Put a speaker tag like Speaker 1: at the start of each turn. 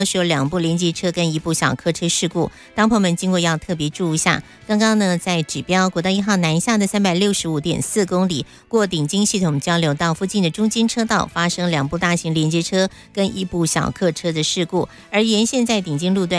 Speaker 1: 是有2部连接车跟1部小客车事故，当朋友们经过要特别注意一下。刚刚呢，在指标国道1号南下的365.4公里过顶金系统交流道附近的中间车道发生2部大型连接车跟1部小客车的事故，而沿线在顶金路段